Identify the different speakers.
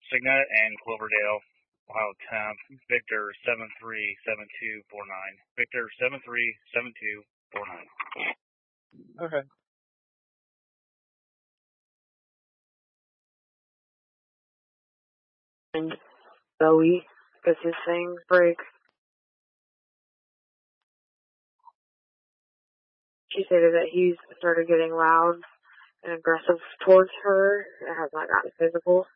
Speaker 1: Signet and Cloverdale, Ohio temp, Victor 737249. Victor 737249.
Speaker 2: Okay.
Speaker 3: And Bowie, because his things break. She stated that he's started getting loud and aggressive towards her. It has not gotten physical.